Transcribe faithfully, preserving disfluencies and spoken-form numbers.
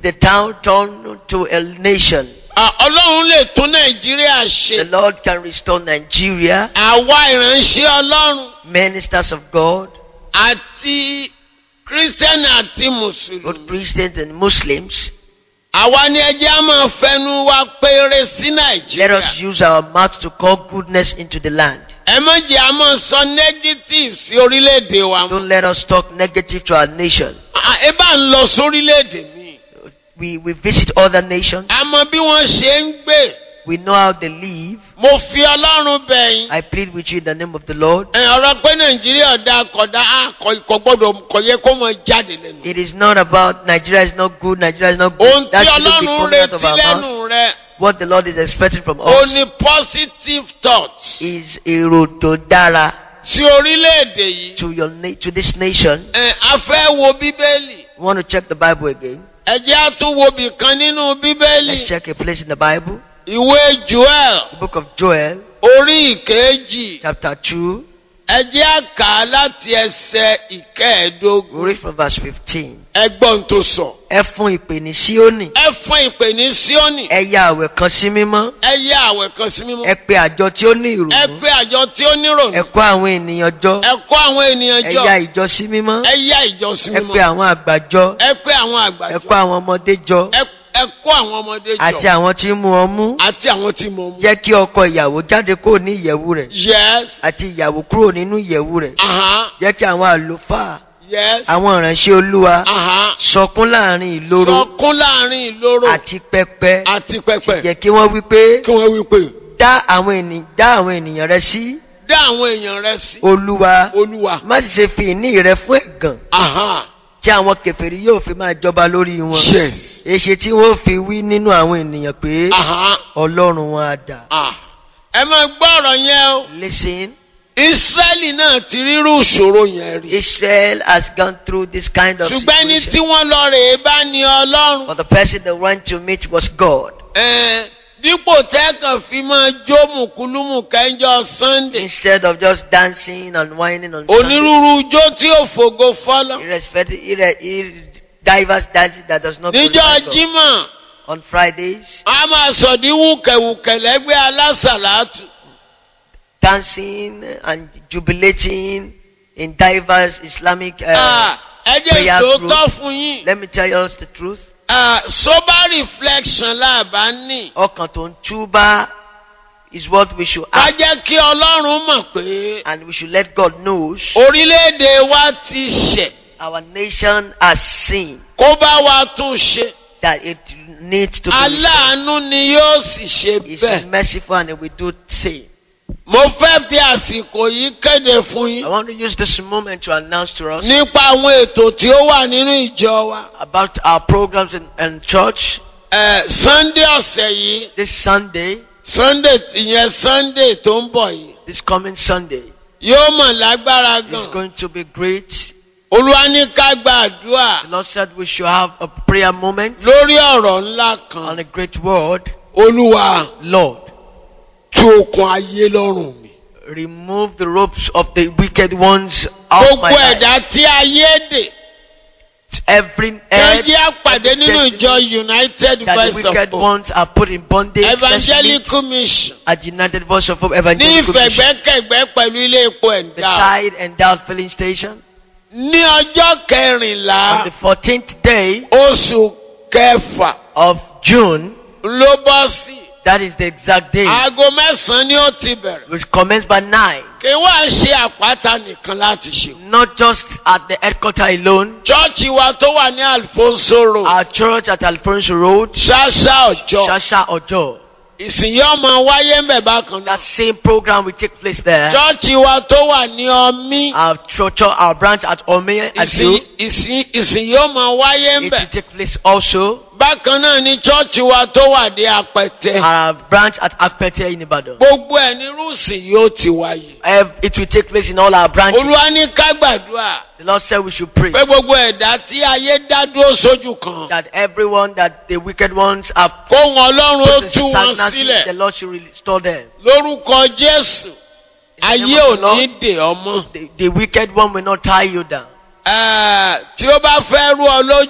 the town turned to a nation. Ọlọ́run lè tún Nàìjíríà ṣe. The Lord can restore Nigeria. Àwa ìránṣẹ́ Ọlọ́run. Ministers of God. Àti Christian àti Mùsùlùmí. Both Christians and Muslims. Àwa ni ẹ jẹ́ á máa fẹnu wa péré sí Nàìjíríà. Let us use our mouth to call goodness into the land. Ẹ má jẹ́ á máa sọ negative sí orílẹ̀-èdè wa. Don't let us talk negative to our nation. Ẹ bá ń lọ sórílẹ̀-èdè mi. We we visit other nations. A mọ bí wọ́n ṣe ń gbé. We know how they live. Mo fi Ọlọ́run bẹ̀ yín. I plead with you in the name of the Lord. Ẹ ọ̀rọ̀ pé Nàìjíríà dá kọ̀dá kò gbọ́dọ̀ kò yẹ kó mọ jáde lẹ́nu. It is not about Nigeria is not good, Nigeria is not good. Ohun tí Ọlọ́run retí lẹ́nu rẹ̀. What the Lord is expecting from us. Ó ní positive thoughts. Is èrò tó dára. Sí orílẹ̀-èdè yìí. To your to this nation. Ẹ a fẹ́ wo Bíbélì. We want to check the Bible again. Ẹ jẹ́ á tún wo bìkan nínú Bíbélì. Let's check a place in the Bible. Ìwé Joel. The book of Joel. Orí ìkejì. Chapter two. Ẹ jẹ́ á kà á láti ẹsẹ̀ ìkẹẹ̀ẹ́dógún. Read from verse fifteen. Ẹ gbọ́ ohun tó sọ. Ẹ fún ìpè ní Síónì. Ẹ fún ìpè ní Síónì. Ẹ ya àwẹ̀ kan sí mímọ́. Ẹ ya àwẹ̀ kan sí mímọ́. Ẹ pe àjọ tí ó ní ìrònú. Ẹ pe àjọ tí ó ní ìrònú. Ẹ kó àwọn ènìyàn jọ. Ẹ kó àwọn ènìyàn jọ. Ẹ ya ìjọ sí mímọ́. Ẹ ya ìjọ sí mímọ́. Ẹ pe àwọn àgbà jọ. Ẹ pe àwọn àgbà jọ. Ẹ kó àwọn ọmọdé jọ. Ẹ ẹ kó àwọn ọmọdé jọ. Àti àwọn tí ń mu ọmú. Àti àwọn tí ń mu ọmú. Jẹ́ kí ọkọ ìyàwó jáde kúrò ní ìyẹ̀wù rẹ̀. Yes. Àti ìyàwó kúrò nínú ìyẹ̀wù rẹ̀. Aha. Jẹ́ kí àwọn àlùfáà. Yes. Àwọn ìránṣẹ́ Olúwa. Aha. Sọkún láàrin ìloro. Sọkún láàrin ìloro. Àti pẹpẹ. Àti pẹpẹ. Jẹ́ kí wọ́n wí pé. Kí wọ́n wí pé. Dá àwọn ènìyàn dá àwọn ènìyàn rẹ sí. Dá àwọn èèyàn rẹ sí. Olúwa. Olúwa. Má sì ṣe fi ìní rẹ fún ẹ̀gàn. Aha. Tí àwọn kèfèrí yóò fi máa jọba lórí wọn. Yes. Èṣe tí wọ́n fi wí nínú àwọn ènìyàn pé. Aha. Ọlọ́run wọn á dà. Ah. Ẹ máa gbọ́ ọ̀rọ̀ yẹn o. Listen. Ísírẹ́lì náà ti rírú ìṣòro yẹn rí. Israel has gone through this kind of ṣùgbọ́n ẹni tí situation. wọ́n lọ rèé bá ní Ọlọ́run. But the person they went to meet was God. Ẹ dípò tẹ́kàn fi máa jó mùkúlùmù kẹ́ńjọ́ Sunday. Instead of just dancing and whining on Sunday. Onírúurú ijó tí ò fògo fọ́lọ́. Irrespective, irre, irre, diverse dancing that does not Níjọ́ glorify God. Jímọ̀. On Fridays. A máa sọ̀dí wùkẹ̀wùkẹ̀ lẹ́gbẹ́ alásàlátù. Dancing and jubilating in diverse Islamic uh, Ah, ẹ jẹ́ prayer ìtòótọ́ fún groups. yín. Let me tell you the truth. Ah, sober reflection láàbá ní. Ọkàn tó ń túbá is what we should Ká act. jẹ́ kí Ọlọ́run mọ̀ pé And we should let God know orílẹ̀-èdè wa ti ṣẹ̀. our nation has seen Kó bá wa tún ṣe. that it needs to be restored. Aláàánú ni yóò sì ṣe It's bẹ́ẹ̀. merciful and it will do same. Mo fẹ́ fi àsìkò yìí kéde fún I yín. want to use this moment to announce to us Nípa àwọn ètò tí ó wà nínú ìjọ wa. about our programs in, in church Ẹ Sunday ọ̀sẹ̀ yìí. this Sunday, Sunday ìyẹn Sunday tó ń bọ̀ yìí. this coming Sunday. Yóò mọ̀ lágbára It's gan. going to be great. Olúwa ní ká gbàdúrà The Lord said we should have a prayer moment lórí ọ̀rọ̀ ńlá on kan. a great word. Olúwa Lord, tú okùn ayé lọ́rùn mi. remove the ropes of the wicked ones out my Gbogbo life. ẹ̀dá tí ayé dè. Every Ẹ edge jẹ́ àpàdé nínú ìjọ United that the Voice wicked of Hope. ones are put in bondage. Let's meet Evangelical Mission. at United Voice of Hope Ní Evangelical Mission ìfẹ̀gbẹ́kẹ̀gbẹ́ pẹ̀lú ilé epo ẹ̀dá. beside Endowed Filling Station. Ní ọjọ́ kẹrìnlá On the fourteenth day oṣù kẹfà of June, ló bọ́ sí. that is the exact day, Aago mẹ́sàn-án ni ó ti bẹ̀rẹ̀. which commenced by nine. Kì í wá ṣe àpáta nìkan láti ṣe. Not just at the headquarter alone, Chọ́ọ̀chì wa tó wà ní Alfonso Road. our church at Alfonso Road, Ṣáṣá ọjọ́. Shasha Ojo. Ìsìn yóò máa wáyé ń bẹ̀ bákan náà. That same program will take place there. Chọ́ọ̀chì wa tó wà ní Ọmí. Our church, our branch at Ome, at Ìsìn you, ìsìn ìsìn yóò máa wáyé ń it bẹ̀. will take place also. Bákan náà ni chọ́ọ̀chì wa tó wà ní Apẹ̀tẹ̀. Our branch at Apete in Ibadan. Gbogbo ẹ̀ ní rúùsì yóò ti wáyé. Ev- It will take place in all our branches. Olúwa ní ká gbàdúrà The Lord said we should pray pé gbogbo ẹ̀dá tí ayé dá dúró sójú kan. that everyone that the wicked ones are Kóhun Ọlọ́run ó put in tú wọn stagnancy, sílẹ̀. the Lord should restore them. Lórúkọ Jésù, In the ayé name of ò the Lord, ní dè ọmọ. The, the wicked one will not tie you down. Ẹ̀, Tí ó bá fẹ́ rú ọ lójú.